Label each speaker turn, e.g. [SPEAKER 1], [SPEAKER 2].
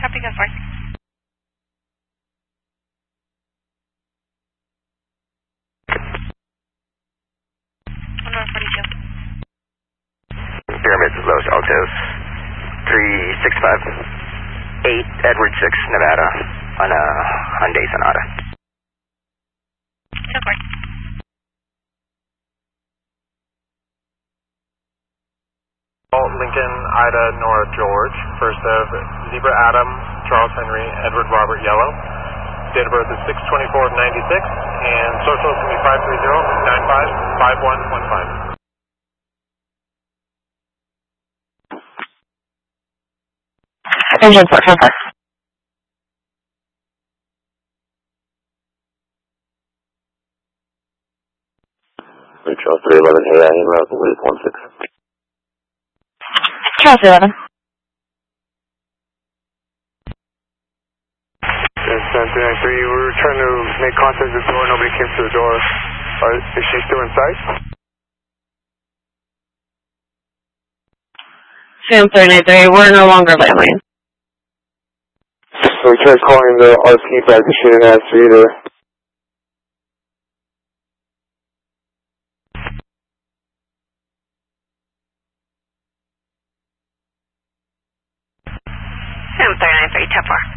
[SPEAKER 1] Copy, go for it. 142.
[SPEAKER 2] Pyramids Los Altos, 3658 Edward 6, Nevada, on a Hyundai Sonata.
[SPEAKER 1] So forth.
[SPEAKER 3] Lincoln, Ida, Nora, George. First of Zebra Adam, Charles Henry, Edward Robert Yellow. Date of birth is 6/24/96, and social is going to be 530-95-5115.
[SPEAKER 4] Engine 4, so far.
[SPEAKER 5] Charles 311, hey, I am route with 16.
[SPEAKER 4] Charles 11.
[SPEAKER 3] Yes, 393, we were trying to make contact with the door, nobody came to the door. Is she still inside?
[SPEAKER 4] Sam 393, we're no longer landing.
[SPEAKER 5] So we tried calling the RP back, but she didn't answer either.
[SPEAKER 1] Sam 393, 10-4.